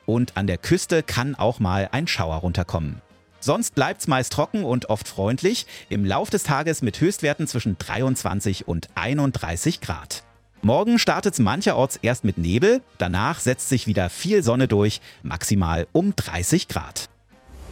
und an der Küste kann auch mal ein Schauer runterkommen. Sonst bleibt's meist trocken und oft freundlich, im Lauf des Tages mit Höchstwerten zwischen 23 und 31 Grad. Morgen startet's mancherorts erst mit Nebel, danach setzt sich wieder viel Sonne durch, maximal um 30 Grad.